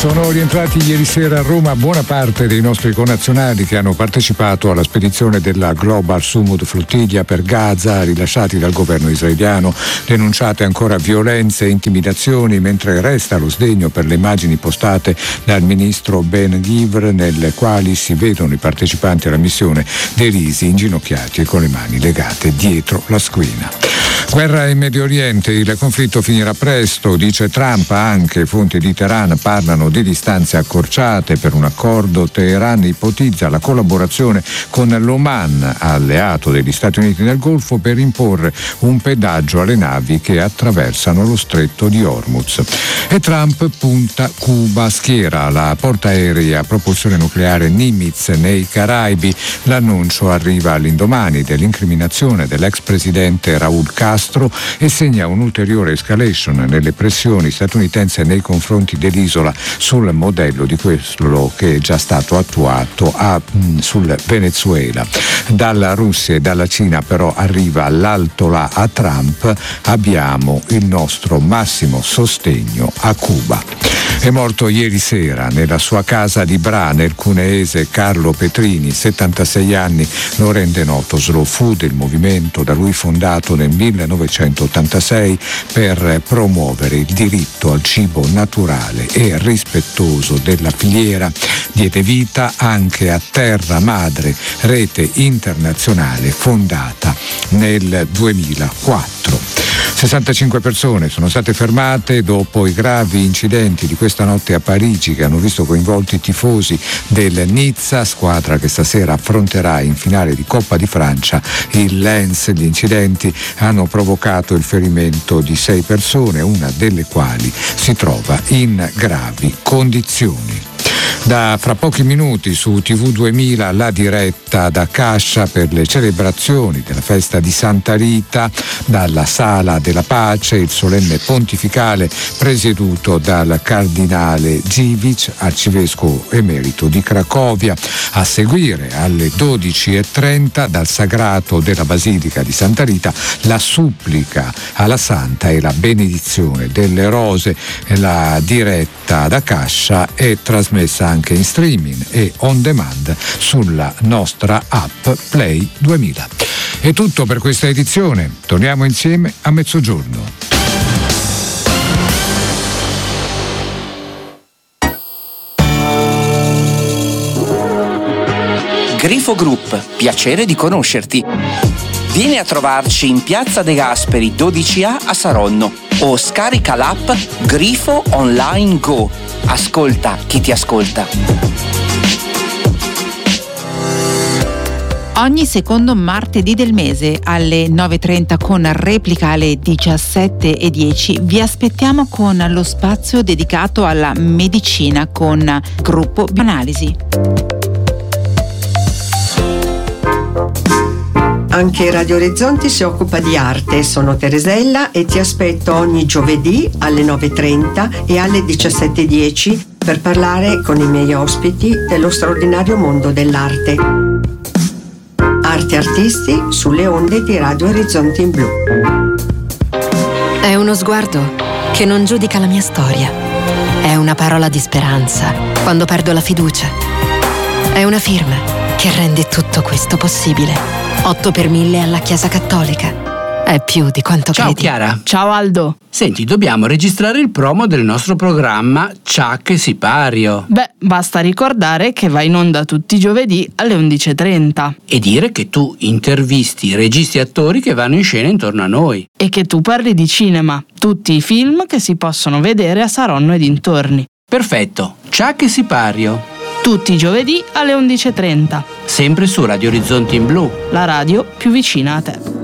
Sono rientrati ieri sera a Roma buona parte dei nostri connazionali che hanno partecipato alla spedizione della Global Sumud Flottiglia per Gaza, rilasciati dal governo israeliano. Denunciate ancora violenze e intimidazioni, mentre resta lo sdegno per le immagini postate dal ministro Ben Gvir, nelle quali si vedono i partecipanti alla missione derisi, inginocchiati e con le mani legate dietro la schiena. Guerra in Medio Oriente, il conflitto finirà presto, dice Trump. Anche fonti di Teheran parlano di distanze accorciate per un accordo. Teheran ipotizza la collaborazione con l'Oman, alleato degli Stati Uniti nel Golfo, per imporre un pedaggio alle navi che attraversano lo stretto di Hormuz. E Trump punta Cuba, schiera la portaerei a propulsione nucleare Nimitz nei Caraibi. L'annuncio arriva all'indomani dell'incriminazione dell'ex presidente Raul Castro e segna un'ulteriore escalation nelle pressioni statunitensi nei confronti dell'isola sul modello di quello che è già stato attuato sul Venezuela. Dalla Russia e dalla Cina però arriva l'alto là a Trump: abbiamo il nostro massimo sostegno a Cuba. È morto ieri sera nella sua casa di Bra, nel cuneese, Carlo Petrini, 76 anni. Lo rende noto Slow Food, il movimento da lui fondato nel 1986 per promuovere il diritto al cibo naturale e rispettoso della filiera. Diede vita anche a Terra Madre, rete internazionale fondata nel 2004. 65 persone sono state fermate dopo i gravi incidenti di questa notte a Parigi, che hanno visto coinvolti i tifosi del Nizza, squadra che stasera affronterà in finale di Coppa di Francia il Lens. Gli incidenti hanno provocato il ferimento di 6 persone, una delle quali si trova in gravi condizioni. Da fra pochi minuti su TV 2000 la diretta da Cascia per le celebrazioni della festa di Santa Rita, dalla Sala della Pace, il solenne pontificale presieduto dal cardinale Dziwisz, arcivescovo emerito di Cracovia. A seguire alle 12:30 dal sagrato della Basilica di Santa Rita la supplica alla Santa e la benedizione delle rose. La diretta da Cascia è trasmessa anche in streaming e on demand sulla nostra app Play 2000. È tutto per questa edizione. Torniamo insieme a mezzogiorno. Grifo Group, piacere di conoscerti. Vieni a trovarci in Piazza De Gasperi 12A a Saronno o scarica l'app Grifo Online Go. Ascolta chi ti ascolta. Ogni secondo martedì del mese alle 9:30 con replica alle 17:10 vi aspettiamo con lo spazio dedicato alla medicina con Gruppo Bioanalisi. Anche Radio Orizzonti si occupa di arte. Sono Teresella e ti aspetto ogni giovedì alle 9:30 e alle 17:10 per parlare con i miei ospiti dello straordinario mondo dell'arte. Arte e artisti sulle onde di Radio Orizzonti in Blu. È uno sguardo che non giudica la mia storia. È una parola di speranza quando perdo la fiducia. È una firma che rende tutto questo possibile. 8 per 1000 alla Chiesa Cattolica. È più di quanto Ciao credi. Chiara. Ciao Aldo. Senti, dobbiamo registrare il promo del nostro programma Ciak e Sipario. Beh, basta ricordare che va in onda tutti i giovedì alle 11:30. E dire che tu intervisti registi e attori che vanno in scena intorno a noi. E che tu parli di cinema, tutti i film che si possono vedere a Saronno e dintorni. Perfetto, Ciak e Sipario. Tutti i giovedì alle 11:30. Sempre su Radio Orizzonti in Blu. La radio più vicina a te.